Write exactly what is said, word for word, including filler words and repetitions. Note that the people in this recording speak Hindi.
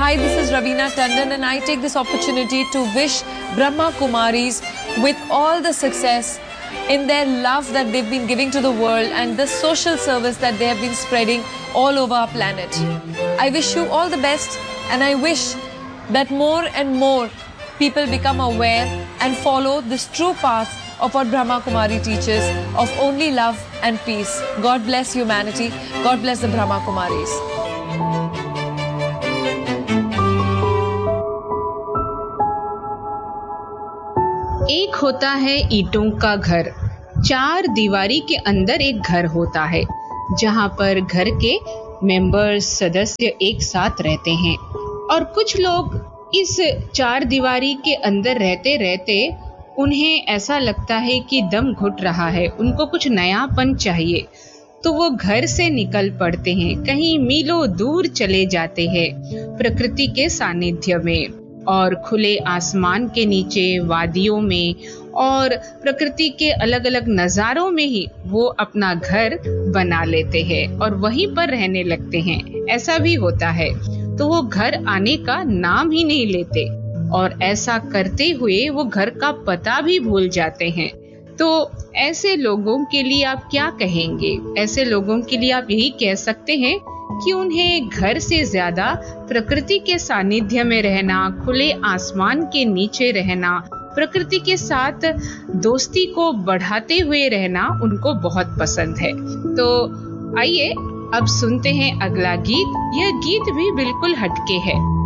Hi, this is Ravina Tandon and I take this opportunity to wish Brahma Kumaris with all the success in their love that they've been giving to the world and the social service that they have been spreading all over our planet. I wish you all the best and I wish that more and more people become aware and follow this true path of what Brahma Kumari teaches of only love and peace. God bless humanity. God bless the Brahma Kumaris. एक होता है ईंटों का घर, चार दीवारी के अंदर एक घर होता है जहाँ पर घर के मेंबर्स सदस्य एक साथ रहते हैं। और कुछ लोग इस चार दीवारी के अंदर रहते रहते उन्हें ऐसा लगता है कि दम घुट रहा है, उनको कुछ नयापन चाहिए, तो वो घर से निकल पड़ते हैं, कहीं मीलों दूर चले जाते हैं प्रकृति के सानिध्य में और खुले आसमान के नीचे वादियों में और प्रकृति के अलग अलग नज़ारों में ही वो अपना घर बना लेते हैं और वहीं पर रहने लगते हैं। ऐसा भी होता है, तो वो घर आने का नाम ही नहीं लेते और ऐसा करते हुए वो घर का पता भी भूल जाते हैं। तो ऐसे लोगों के लिए आप क्या कहेंगे? ऐसे लोगों के लिए आप यही कह सकते हैं कि उन्हें घर से ज्यादा प्रकृति के सानिध्य में रहना, खुले आसमान के नीचे रहना, प्रकृति के साथ दोस्ती को बढ़ाते हुए रहना उनको बहुत पसंद है। तो आइए अब सुनते हैं अगला गीत। यह गीत भी बिल्कुल हटके है।